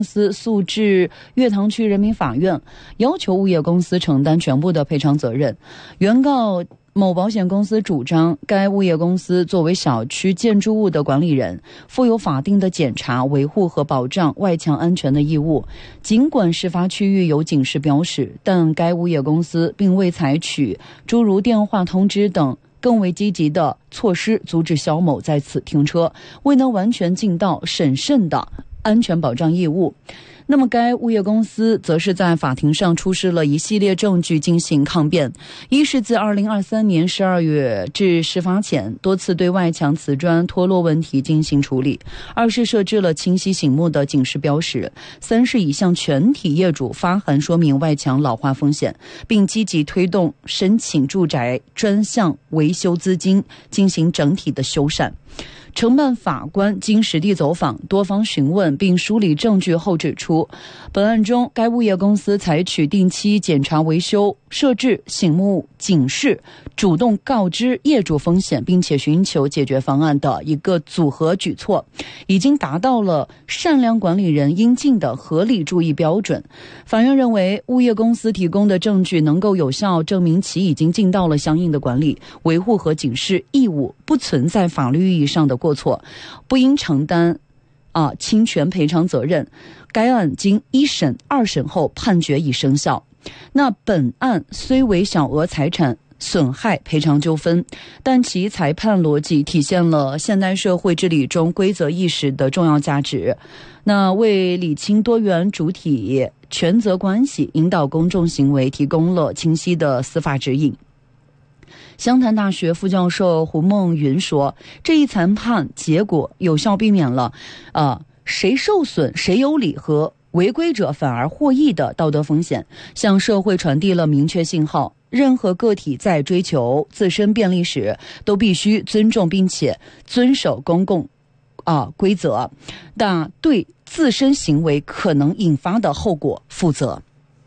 司诉至月塘区人民法院，要求物业公司承担全部的赔偿责任。原告某保险公司主张，该物业公司作为小区建筑物的管理人，负有法定的检查、维护和保障外墙安全的义务。尽管事发区域有警示标识，但该物业公司并未采取诸如电话通知等更为积极的措施，阻止肖某在此停车，未能完全尽到审慎的安全保障义务。那么该物业公司则是在法庭上出示了一系列证据进行抗辩。一是自2023年12月至事发前多次对外墙瓷砖脱落问题进行处理；二是设置了清晰醒目的警示标识；三是已向全体业主发函说明外墙老化风险，并积极推动申请住宅专项维修资金进行整体的修缮。承办法官经实地走访、多方询问并梳理证据后指出，本案中该物业公司采取定期检查维修、设置醒目警示、主动告知业主风险并且寻求解决方案的一个组合举措，已经达到了善良管理人应尽的合理注意标准。法院认为，物业公司提供的证据能够有效证明其已经尽到了相应的管理、维护和警示义务，不存在法律意义上的过错，不应承担侵权赔偿责任。该案经一审、二审后判决已生效。那本案虽为小额财产损害赔偿纠纷，但其裁判逻辑体现了现代社会治理中规则意识的重要价值，那为理清多元主体权责关系、引导公众行为提供了清晰的司法指引。湘潭大学副教授胡梦云说，这一裁判结果有效避免了谁受损谁有理和违规者反而获益的道德风险，向社会传递了明确信号，任何个体在追求自身便利时，都必须尊重并且遵守公共规则，但对自身行为可能引发的后果负责。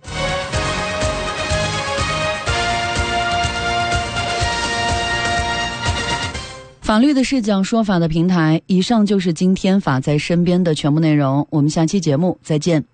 法律的视角，说法的平台。以上就是今天法在身边的全部内容，我们下期节目再见。